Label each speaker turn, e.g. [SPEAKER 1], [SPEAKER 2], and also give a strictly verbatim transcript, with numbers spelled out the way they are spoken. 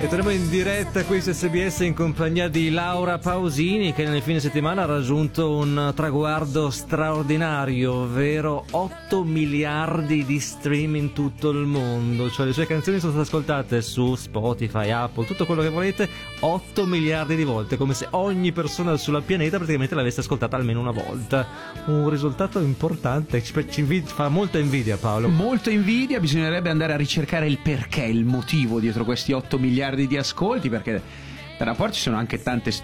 [SPEAKER 1] E torniamo in diretta qui su S B S in compagnia di Laura Pausini, che nel fine settimana ha raggiunto un traguardo straordinario, ovvero otto miliardi di stream in tutto il mondo. Cioè le sue canzoni sono state ascoltate su Spotify, Apple, tutto quello che volete, otto miliardi di volte, come se ogni persona sulla pianeta praticamente l'avesse ascoltata almeno una volta. Un risultato importante, ci fa molta invidia, Paolo.
[SPEAKER 2] Molta invidia, bisognerebbe andare a ricercare il perché, il motivo dietro questi otto miliardi di ascolti, perché da una parte ci sono anche tante